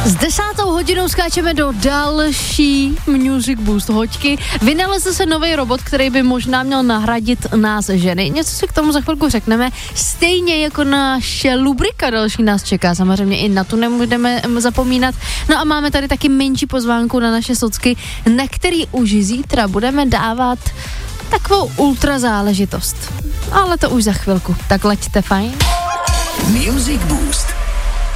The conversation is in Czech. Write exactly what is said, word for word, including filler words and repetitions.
S desátou hodinou skáčeme do další Music Boost hoďky. Vynalezl se nový robot, který by možná měl nahradit nás ženy. Něco si k tomu za chvilku řekneme. Stejně jako naše lubrika další nás čeká. Samozřejmě i na tu nebudeme zapomínat. No a máme tady taky menší pozvánku na naše socky, na který už zítra budeme dávat takovou ultra záležitost. Ale to už za chvilku. Tak leďte, fajn. Music Boost.